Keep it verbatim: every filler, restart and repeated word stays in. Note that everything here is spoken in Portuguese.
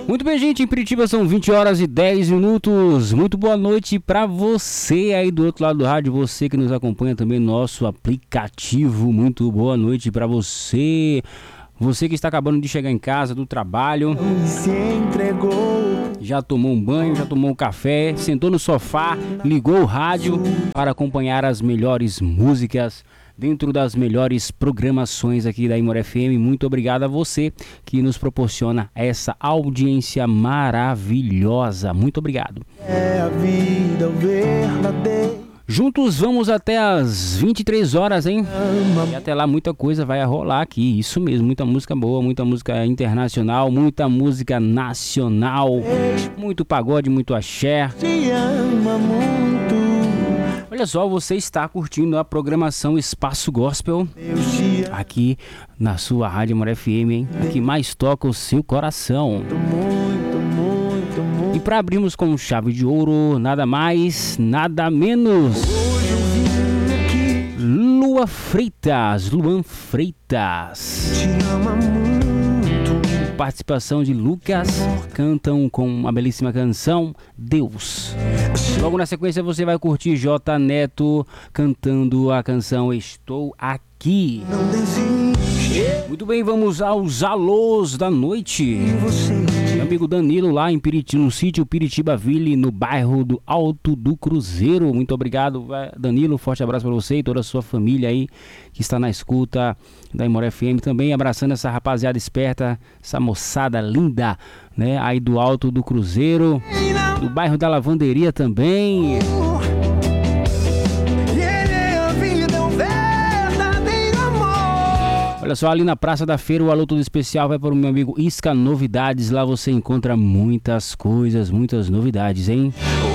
Muito bem, gente, em Piritiba são vinte horas e dez minutos. Muito boa noite pra você aí do outro lado do rádio, você que nos acompanha também no nosso aplicativo. Muito boa noite pra você. Você que está acabando de chegar em casa do trabalho, se entregou, já tomou um banho, já tomou um café, sentou no sofá, ligou o rádio para acompanhar as melhores músicas dentro das melhores programações aqui da Imor F M. Muito obrigado a você que nos proporciona essa audiência maravilhosa. Muito obrigado. É a vida, o verdadeiro. Juntos vamos até as vinte e três horas, hein? E até lá muita coisa vai rolar aqui. Isso mesmo, muita música boa, muita música internacional, muita música nacional, muito pagode, muito axé. Te ama muito. Olha só, você está curtindo a programação Espaço Gospel aqui na sua Rádio Amor F M, hein? Que mais toca o seu coração. Muito, muito, muito. E para abrirmos com chave de ouro, nada mais, nada menos. Lua Freitas, Luan Freitas. Te ama muito. Participação de Lucas, cantam com a belíssima canção Deus. Logo na sequência você vai curtir J Neto cantando a canção Estou Aqui. Não desiste. Muito bem, vamos aos alôs da noite. Você Meu amigo Danilo lá em Piritiba, no sítio Piritibaville, no bairro do Alto do Cruzeiro. Muito obrigado, Danilo, forte abraço para você e toda a sua família aí que está na escuta da Imor F M. Também abraçando essa rapaziada esperta, essa moçada linda, né, aí do Alto do Cruzeiro, do bairro da Lavanderia também. Olha só, ali na Praça da Feira, o alô todo especial vai para o meu amigo Isca Novidades. Lá você encontra muitas coisas, muitas novidades, hein?